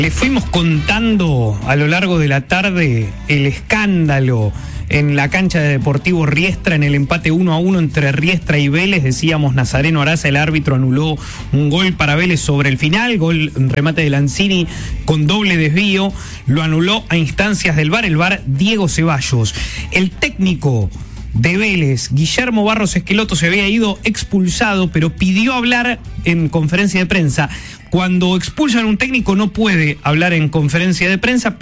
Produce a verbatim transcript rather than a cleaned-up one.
Le fuimos contando a lo largo de la tarde el escándalo en la cancha de Deportivo Riestra, en el empate uno a uno entre Riestra y Vélez. Decíamos, Nazareno Araza, el árbitro, anuló un gol para Vélez sobre el final, gol, remate de Lanzini con doble desvío, lo anuló a instancias del V A R, el V A R Diego Ceballos. El técnico de Vélez, Guillermo Barros Esqueloto, se había ido expulsado, pero pidió hablar en conferencia de prensa. Cuando expulsan a un técnico no puede hablar en conferencia de prensa.